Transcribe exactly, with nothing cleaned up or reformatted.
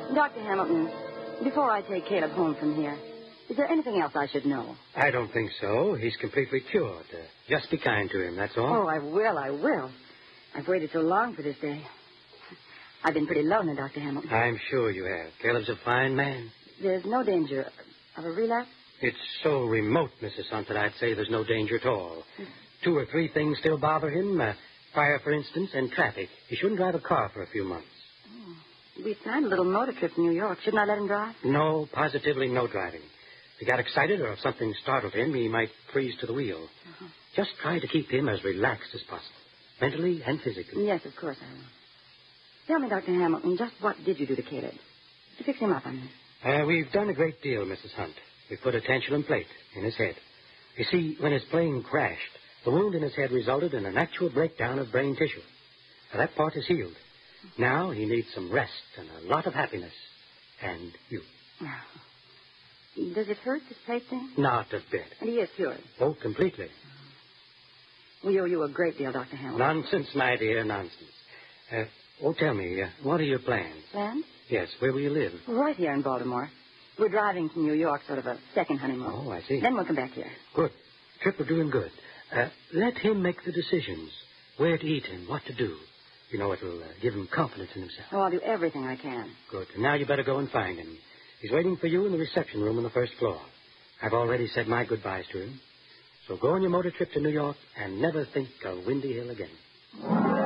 Doctor Hamilton, before I take Caleb home from here, is there anything else I should know? I don't think so. He's completely cured. Uh, just be kind to him, that's all. Oh, I will, I will. I've waited so long for this day. I've been pretty lonely, Doctor Hamilton. I'm sure you have. Caleb's a fine man. There's no danger of a relapse? It's so remote, Missus Hunt, that I'd say there's no danger at all. Two or three things still bother him. Uh, fire, for instance, and traffic. He shouldn't drive a car for a few months. Oh. We planned a little motor trip to New York. Shouldn't I let him drive? No, positively no driving. If he got excited or if something startled him, he might freeze to the wheel. Uh-huh. Just try to keep him as relaxed as possible, mentally and physically. Yes, of course I will. Tell me, Doctor Hamilton, just what did you do to Caleb? To fix him up, I mean. Uh, we've done a great deal, Missus Hunt. We put a tantalum plate in his head. You see, when his plane crashed, the wound in his head resulted in an actual breakdown of brain tissue. Now, that part is healed. Now he needs some rest and a lot of happiness. And you. Does it hurt, this plate thing? Not a bit. And he is cured? Oh, completely. We owe you a great deal, Doctor Hamilton. Nonsense, my dear, nonsense. Uh, oh, tell me, uh, what are your plans? Plans? Yes, where will you live? Right here in Baltimore. We're driving to New York, sort of a second honeymoon. Oh, I see. Then we'll come back here. Good. Trip will do him good. Uh, let him make the decisions. Where to eat and what to do. You know, it'll uh, give him confidence in himself. Oh, I'll do everything I can. Good. And now you better go and find him. He's waiting for you in the reception room on the first floor. I've already said my goodbyes to him. So go on your motor trip to New York and never think of Windy Hill again.